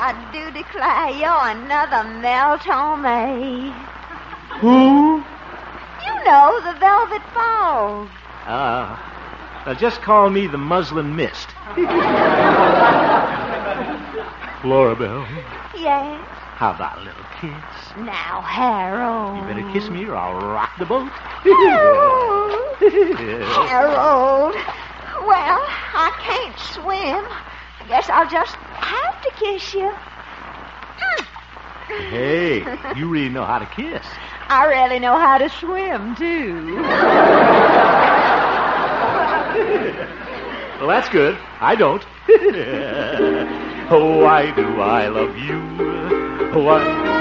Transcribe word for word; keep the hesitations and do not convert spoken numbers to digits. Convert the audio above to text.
I do declare you're another Mel Torme. Who? You know, the Velvet Fog. Ah, uh, now just call me the Muslin Mist. Florabelle. Yes? How about a little kiss? Now, Harold. You better kiss me or I'll rock the boat. Oh, Harold. Well, I can't swim. I guess I'll just have to kiss you. Hey, you really know how to kiss. I really know how to swim, too. Well, that's good. I don't. Oh, why do I love you? Why